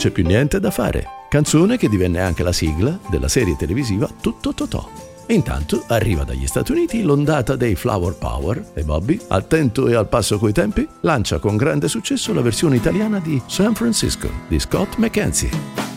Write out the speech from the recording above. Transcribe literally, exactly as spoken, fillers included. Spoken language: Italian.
c'è più niente da fare. Canzone che divenne anche la sigla della serie televisiva Tutto Totò. Intanto arriva dagli Stati Uniti l'ondata dei Flower Power e Bobby, attento e al passo coi tempi, lancia con grande successo la versione italiana di San Francisco di Scott McKenzie.